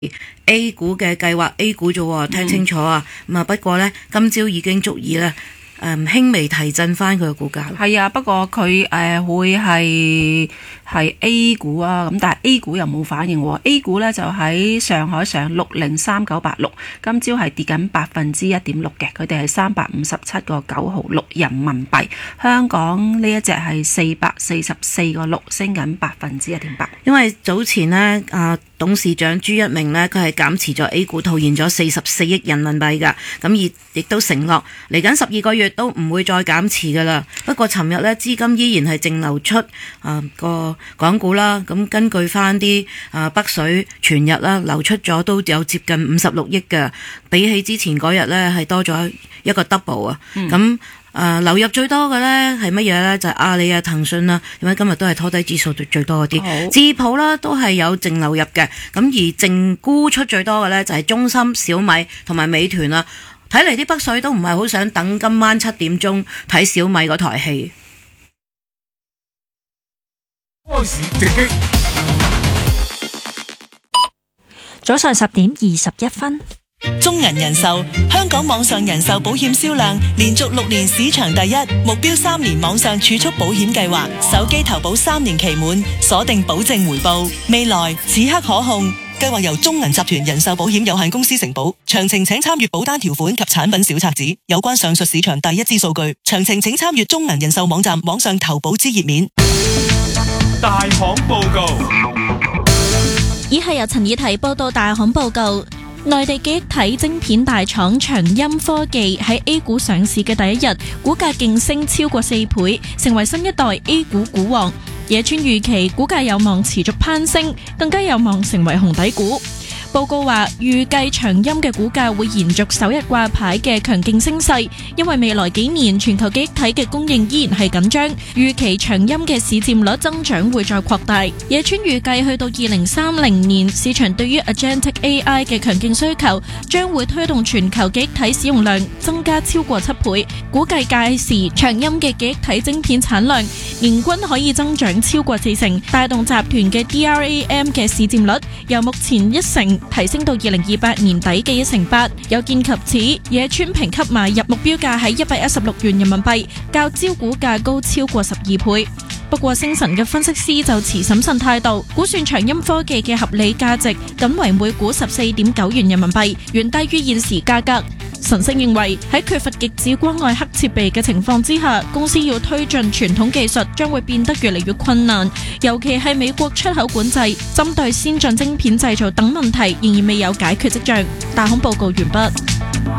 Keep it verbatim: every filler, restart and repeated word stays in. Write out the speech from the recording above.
A 股嘅計劃 A 股啫，聽清楚啊！咁啊、嗯，不過呢，今朝已經足以咧。誒輕、嗯、微提振翻佢嘅股價。 係啊，不過佢誒、呃、會係係 A 股啊，咁但係 A 股又冇反應喎。A 股呢就喺上海上六零三九八六，今朝係跌緊百分之一點六嘅，佢哋係三百五十七個九毫六人民幣。香港呢一隻係四百四十四個六，升緊百分之一點八。 因為早前呢，啊董事長朱一鳴呢，佢係減持咗 A 股，套現咗四十四億人民幣㗎，咁而亦都承諾嚟緊十二個月都唔會再減持㗎啦。不過尋日呢，資金依然係淨流出啊個港股啦。咁根據翻啲啊北水全日啦流出咗都有接近五十六億嘅，比起之前嗰日呢係多咗一個 double 啊。咁、嗯誒、呃、流入最多嘅呢係乜嘢呢？就係、是、阿里啊、騰訊啦，因為今日都係拖低指數最多嗰啲。智譜啦都係有淨流入嘅，咁而淨沽出最多嘅呢，就係中芯、小米同埋美團啦。睇嚟啲北水都唔係好想等今晚七點鐘睇小米嗰台戲。 開市直擊， 早上十點二十一分。 中銀人壽香港網上人壽保險銷量連續六年市場第一，目標三年網上儲蓄保險計劃，手機投保三年期滿，鎖定保證回報，未來此刻可控。計劃由中銀集團人壽保險有限公司承保，詳情請參閱保單條款及產品小冊子。有關上述市場第一支數據，詳情請參閱中銀人壽網站網上投保之頁面。 大行報告， 以下由陳以提報道大行報告。內地記憶體晶片大廠長鑫科技喺 A 股上市嘅第一日，股價勁升超過四倍，成為新一代 A 股股王。野村預期股價有望持續攀升，更加有望成為紅底股。報告話預計長鑫嘅股價會延續首日掛牌嘅強勁升勢，因為未來幾年全球記憶體嘅供應依然係緊張，預期長鑫嘅市佔率增長會再擴大。野村預計去到二零三零年，市場對於 Agentic A I 嘅強勁需求將會推動全球記憶體使用量增加超過七倍，估計屆時長鑫嘅記憶體晶片產量年均可以增長超過四成，帶動集團嘅 D R A M 嘅市佔率由目前一成提升到二零二八年底嘅一成八，有見及此，野村評級買入目標價喺一百一十六元人民幣，較招股價高超過十二倍。不過星辰嘅分析師就持審慎態度，估算長鑫科技嘅合理價值僅為每股十四點九元人民幣，遠低於現時價格。晨星認為喺缺乏極紫光外黑設備嘅情況之下，公司要推進傳統技術將會變得越嚟越困難，尤其係美國出口管制、針對先進晶片製造等問題仍然未有解決跡象。大行報告完畢。